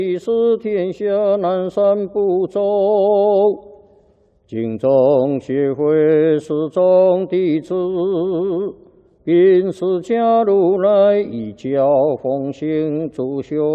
是天下南赡部洲，敬重学会始终弟子，并释迦如来一教奉行主修。